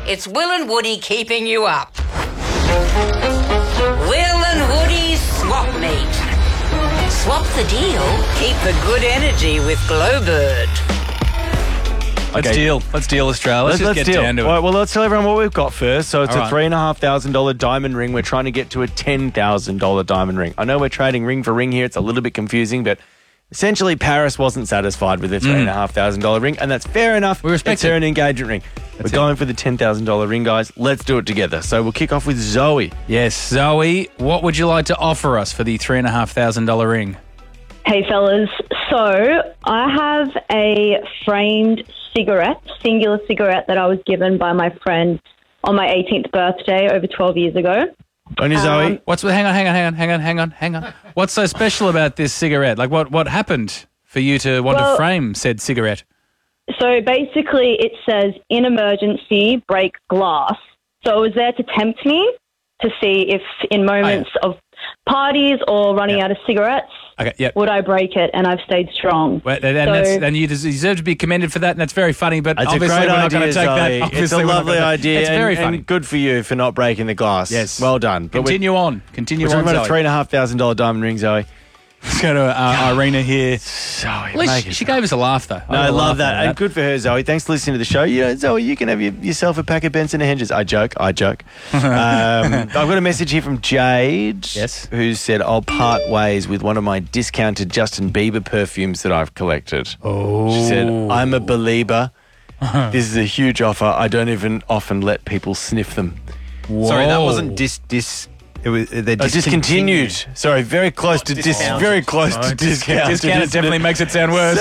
It's Will and Woody keeping you up. Will and Woody's Swap Meet. Swap the deal, keep the good energy with Glowbird. Let's deal, Australia. Let's just get deal. down to it. All right, well, let's tell everyone what we've got first. So it's All a $3,500 diamond ring. We're trying to get to a $10,000 diamond ring. I know we're trading ring for ring here. It's a little bit confusing, but essentially Paris wasn't satisfied with the $3,500 ring, and that's fair enough. We respect it's her an engagement ring. We're going for the $10,000 ring, guys. Let's do it together. So we'll kick off with Zoe. Yes, Zoe, what would you like to offer us for the $3,500 ring? Hey, fellas. So I have a framed singular cigarette that I was given by my friend on my 18th birthday over 12 years ago. On you, Zoe. Hang on. What's so special about this cigarette? Like, what happened for you to want to frame said cigarette? So basically it says, in emergency, break glass. So it was there to tempt me to see if in moments of parties or running out of cigarettes, would I break it? And I've stayed strong. And you deserve to be commended for that, and that's very funny, but It's obviously a great we're not idea, going to take Zoe. that. It's a lovely idea. It's very funny. And good for you for not breaking the glass. Yes. Well done. But Continue on, we're talking about Zoe. a $3,500 diamond ring, Zoe. Let's go to Irina here. Zoe, At least she gave us a laugh, though. No, I love that. And good for her, Zoe. Thanks for listening to the show. You know, Zoe, you can have yourself a pack of Benson & Hedges. I joke. I've got a message here from Jade. Yes. Who said, I'll part ways with one of my discounted Justin Bieber perfumes that I've collected. Oh. She said, I'm a believer. This is a huge offer. I don't even often let people sniff them. Whoa. Sorry, that wasn't they're discontineed. Sorry, very close to discounted. Discounted definitely makes it sound worse.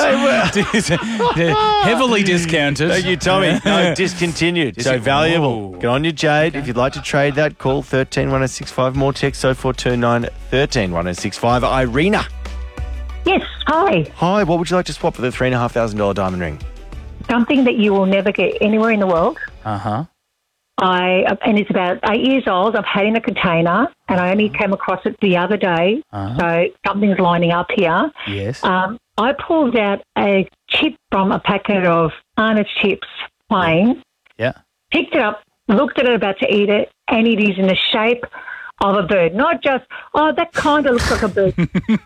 Heavily discounted. Thank you, Tommy. No, discontinued. So valuable. Whoa. Get on your Jade. If you'd like to trade that, call 131065. More text 0429 131065. Irina. Yes, hi. Hi, what would you like to swap for the $3,500 diamond ring? Something that you will never get anywhere in the world. Uh-huh. And it's about 8 years old. I've had it in a container, and I only came across it the other day. So something's lining up here. Yes. I pulled out a chip from a packet of Arnott's chips, plain. Yeah. Picked it up, looked at it, about to eat it, and it is in the shape of a bird. Not just, that kind of looks like a bird.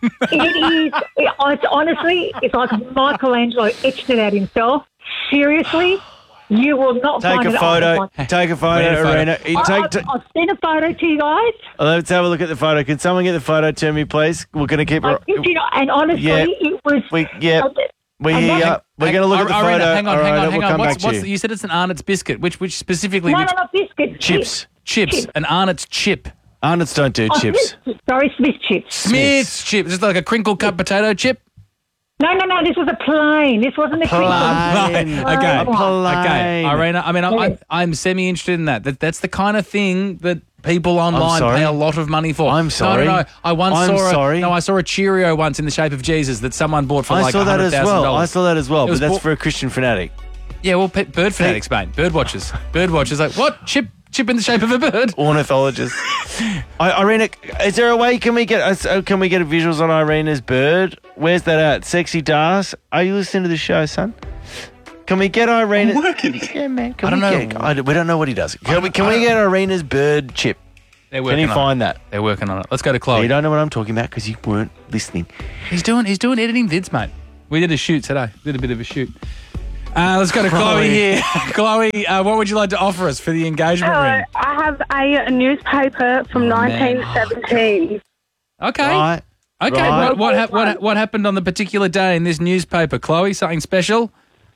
It's honestly, it's like Michelangelo etched it out himself. Seriously. You will not Take find a it photo. online. Take a photo, Irina. I'll send a photo to you guys. Let's have a look at the photo. Can someone get the photo to me, please? We're going to keep it. And honestly, it was... We're going to look at the photo. Hang on. We'll come back to you. You said it's an Arnott's biscuit. Which specifically? No, biscuit. Chips. Chips. An Arnott's chip. Arnott's don't do chips. Sorry, Smith chips. Smith's chips. It's like a crinkle cut potato chip. No, this was a plain. This wasn't a crinkle. Okay, Irina, I mean, I'm semi-interested in that. That's the kind of thing that people online pay a lot of money for. I'm sorry. No. I saw a Cheerio once in the shape of Jesus that someone bought for like $100,000. I saw that as well, but that's for a Christian fanatic. Yeah, well, bird fanatics, mate. Bird watchers. Like, what? Chip in the shape of a bird? Ornithologist. Irina, is there a way, can we get visuals on Irina's bird? Where's that at? Sexy Das? Are you listening to the show, son? Can we get Irina? I'm working. Yeah, man. I don't know. We don't know what he does. Can we get Irina's bird chip? They're working Can you find that? They're working on it. Let's go to Chloe. You don't know what I'm talking about because you weren't listening. He's doing editing vids, mate. We did a shoot today. Did a bit of a shoot. Let's go to Chloe here. Chloe, what would you like to offer us for the engagement ring? I have a newspaper from 1917. Okay. Right. Okay. Right. What happened on the particular day in this newspaper, Chloe? Something special?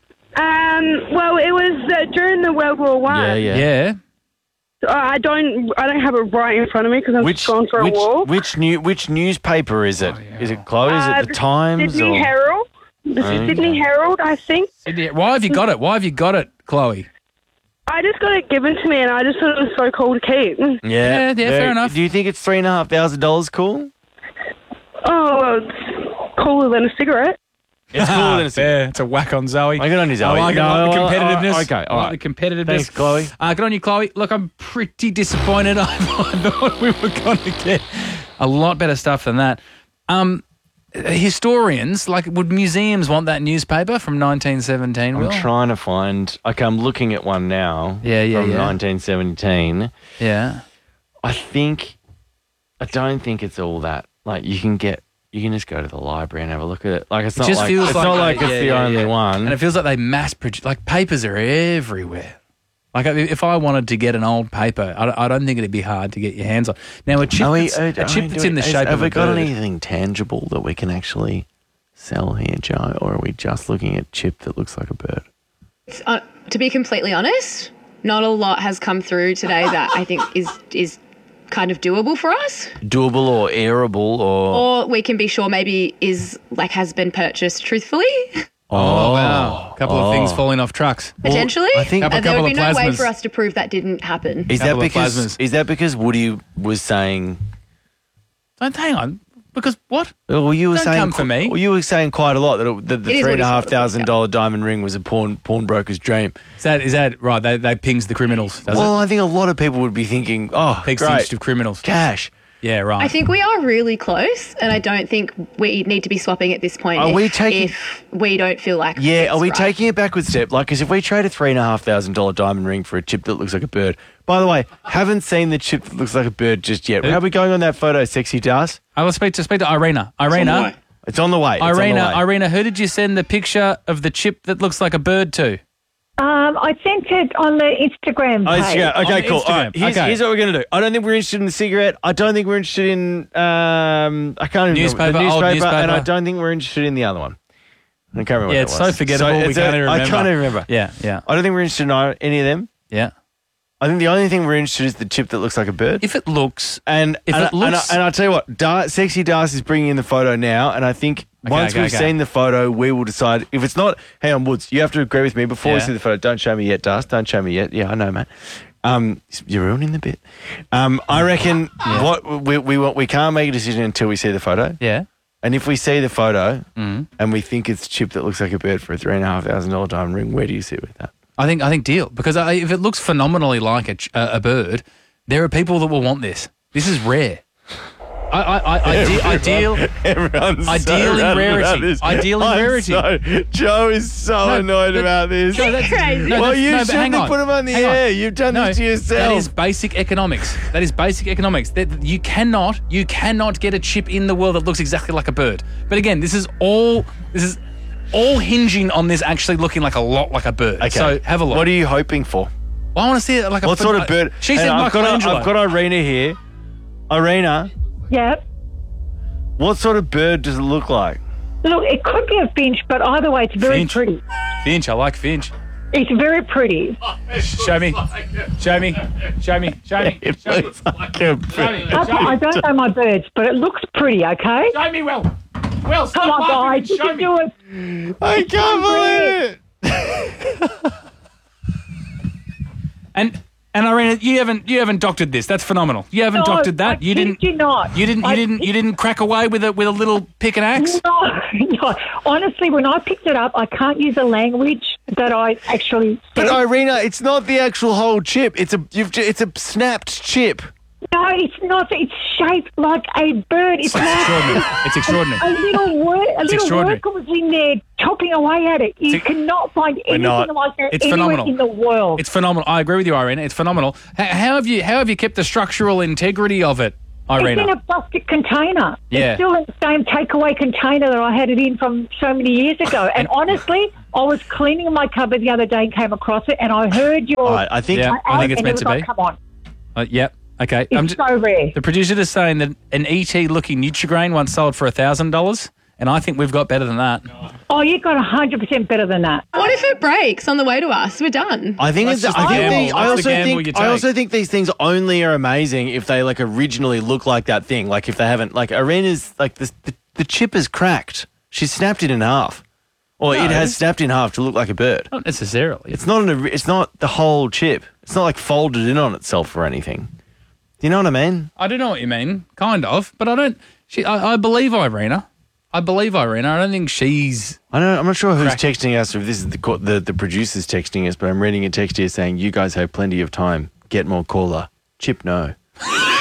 Well, it was during the World War One. Yeah. I don't have it right in front of me because I've just gone for a walk. Which newspaper is it? Is it Chloe? Is it the Times? Sydney Herald. The Sydney Herald, I think. Why have you got it? Chloe? I just got it given to me, and I just thought it was so cool to keep. Yeah, fair enough. Do you think it's $3,500 cool? Oh, it's cooler than a cigarette. It's cooler than a cigarette. Yeah, it's a whack on Zoe. I get on you, Zoe. I like the competitiveness. Okay, all right. I like the competitiveness. Thanks, Chloe. Good on you, Chloe. Look, I'm pretty disappointed. I thought we were going to get a lot better stuff than that. historians, like, would museums want that newspaper from 1917? I'm trying to find. Okay, I'm looking at one now. Yeah, from 1917. Yeah. I don't think it's all that. Like you can just go to the library and have a look at it. Like it's not just like feels it's like not like it's the only one. And it feels like they mass produce. Like papers are everywhere. Like if I wanted to get an old paper, I don't think it'd be hard to get your hands on. Now a chip that's in the shape of a bird. Have we got anything tangible that we can actually sell here, Joe, or are we just looking at a chip that looks like a bird? To be completely honest, not a lot has come through today that I think is kind of doable for us. Doable or airable or we can be sure maybe has been purchased truthfully. Oh, wow. A couple of things falling off trucks. Potentially. I think there would be no way for us to prove that didn't happen. Is that because Woody was saying... Don't hang on. Because what? Well, you were saying come for me. Well, you were saying quite a lot that the $3,500 diamond ring was a pawnbroker's dream. Is that right? They pings the criminals. I think a lot of people would be thinking, pigs the interest of criminals. Cash. Yeah, right. I think we are really close, and I don't think we need to be swapping at this point if we don't feel like are we taking it backward step? Like, because if we trade a $3,500 diamond ring for a chip that looks like a bird, by the way, haven't seen the chip that looks like a bird just yet. How are we going on that photo, Sexy Das? I will speak to Irina. Irina. It's on the way. Irina, who did you send the picture of the chip that looks like a bird to? I sent it on the Instagram page. Okay, cool. All right, here's what we're going to do. I don't think we're interested in the cigarette. I don't think we're interested in I can't even remember. The newspaper, and I don't think we're interested in the other one. I can't remember what it's so forgettable. We can't even remember. I can't even remember. Yeah. I don't think we're interested in any of them. Yeah. I think the only thing we're interested in is the chip that looks like a bird. If it looks... And I'll tell you what, Sexy Das is bringing in the photo now, and I think once we've seen the photo, we will decide. If it's not, hang on, Woods, you have to agree with me before we see the photo. Don't show me yet, Das. Don't show me yet. Yeah, I know, mate. You're ruining the bit. I reckon what we can't make a decision until we see the photo. Yeah. And if we see the photo and we think it's a chip that looks like a bird for a $3,500 diamond ring, where do you sit with that? I think deal, because if it looks phenomenally like a bird, there are people that will want this. This is rare. I deal in rarity. I deal in rarity. Joe is so annoyed about this. Joe, that's crazy. You shouldn't have put him on the air. You've done this to yourself. That is basic economics. You cannot get a chip in the world that looks exactly like a bird. But again, this is all hinging on this actually looking like a lot like a bird. Okay. So have a look. What are you hoping for? Well, I want to see it like a... What sort of bird? She said Michelangelo. I've got Irina here. Irina. Yep. What sort of bird does it look like? Look, it could be a finch, but either way, it's very pretty. Finch, I like finch. It's very pretty. Show me. It looks like a bird. I don't know my birds, but it looks pretty, okay? Show me, Will, come on, guys, you can do it. I can't believe it. And Irina, you haven't doctored this. That's phenomenal. You haven't doctored that. You didn't. You didn't crack away with a little pick and axe. No. Honestly, when I picked it up, I can't use a language that I actually. But Irina, it's not the actual whole chip. It's a snapped chip. No, it's not. It's shaped like a bird. It's extraordinary. It's extraordinary. A little worker was in there chopping away at it. You cannot find anything like that anywhere in the world. It's phenomenal. I agree with you, Irina. It's phenomenal. How have you kept the structural integrity of it, Irina? It's in a plastic container. Yeah. It's still in the same takeaway container that I had it in from so many years ago. And honestly, I was cleaning my cupboard the other day and came across it, and I heard your... I think it's meant to be. Come on. Yep. Okay. It's so rare. The producer is saying that an ET-looking Nutrigrain once sold for $1,000, and I think we've got better than that. Oh, you got 100% better than that. What if it breaks on the way to us? We're done. I think I also think these things only are amazing if they originally look like that thing. Like if they haven't, Irina's the chip is cracked. She snapped it in half. Or it has snapped in half to look like a bird. Not necessarily. It's not the whole chip. It's not like folded in on itself or anything. Do you know what I mean? I do know what you mean, kind of, but I don't. I believe Irina. I don't think she's. I'm not sure who's texting us, or if this is the producers texting us, but I'm reading a text here saying, "You guys have plenty of time. Get more caller. Chip no."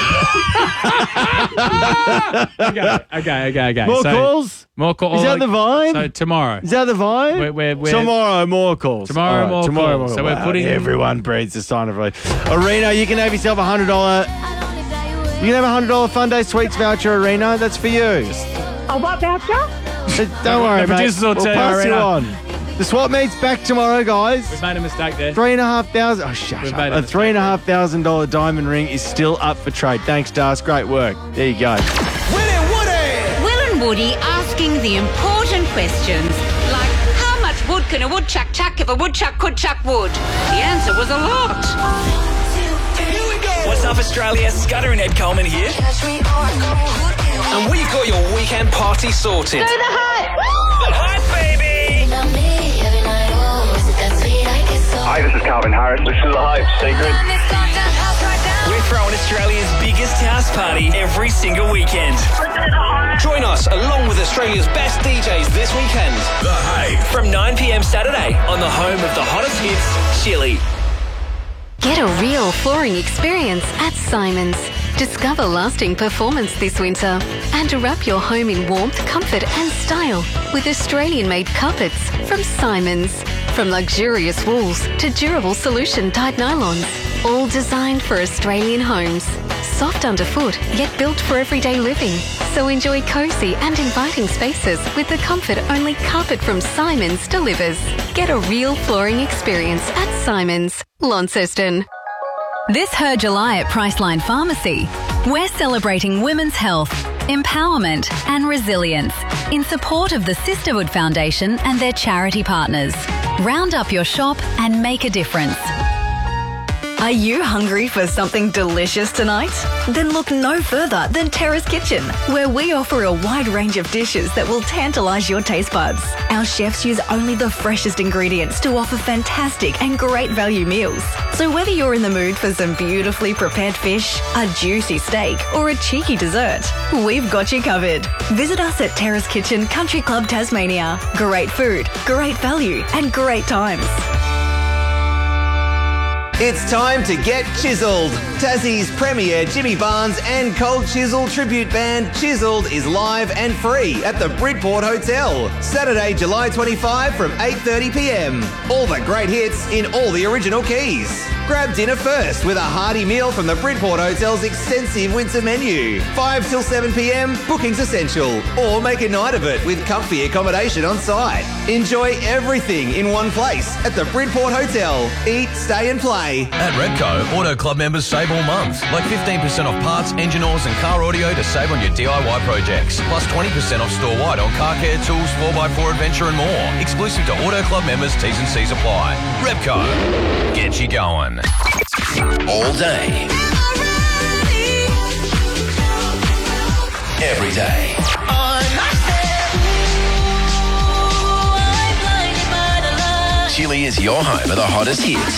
Okay. More calls? More calls. Is that the vibe? So tomorrow. Is that the vibe? We're tomorrow, more calls. Tomorrow, more calls. So we're putting... Everyone breathes a sign of relief. Arena, you can have yourself $100... You can have a $100 Fun Day Sweets voucher, Arena. That's for you. Oh, what voucher? Don't worry, mate. Producers will We'll tell you, pass you Arena. on. The swap meet's back tomorrow, guys. We've made a mistake there. $3,500. Oh, shut up. A $3,500 diamond ring is still up for trade. Thanks, Das. Great work. There you go. Will and Woody asking the important questions, like how much wood can a woodchuck chuck if a woodchuck could chuck wood? The answer was a lot. What's up, Australia? Scudder and Ed Coleman here. And we've got your weekend party sorted. Go the hype! The hype, baby! Hi, this is Calvin Harris. This is The Hype Secret. We're throwing Australia's biggest house party every single weekend. Join us along with Australia's best DJs this weekend. The Hype. From 9 p.m. Saturday on the home of the hottest hits, Chile. Get a real flooring experience at Simons. Discover lasting performance this winter and wrap your home in warmth, comfort and style with Australian-made carpets from Simons. From luxurious wools to durable solution-dyed nylons, all designed for Australian homes. Soft underfoot, yet built for everyday living. So enjoy cosy and inviting spaces with the comfort only carpet from Simons delivers. Get a real flooring experience at Simons, Launceston. This Her July at Priceline Pharmacy, we're celebrating women's health, empowerment and resilience in support of the Sisterhood Foundation and their charity partners. Round up your shop and make a difference. Are you hungry for something delicious tonight? Then look no further than Terrace Kitchen, where we offer a wide range of dishes that will tantalise your taste buds. Our chefs use only the freshest ingredients to offer fantastic and great value meals. So whether you're in the mood for some beautifully prepared fish, a juicy steak, or a cheeky dessert, we've got you covered. Visit us at Terrace Kitchen Country Club Tasmania. Great food, great value, and great times. It's time to get chiseled. Tassie's premier Jimmy Barnes and Cold Chisel tribute band Chiseled is live and free at the Bridport Hotel. Saturday, July 25 from 8:30 p.m. All the great hits in all the original keys. Grab dinner first with a hearty meal from the Bridport Hotel's extensive winter menu. 5 till 7 p.m, booking's essential. Or make a night of it with comfy accommodation on site. Enjoy everything in one place at the Bridport Hotel. Eat, stay and play. At Repco, Auto Club members save all month. Like 15% off parts, engine oils and car audio to save on your DIY projects. Plus 20% off store-wide on car care, tools, 4x4 adventure and more. Exclusive to Auto Club members, T's and C's apply. Repco, get you going. All day. Every day. Chile is your home of the hottest hits.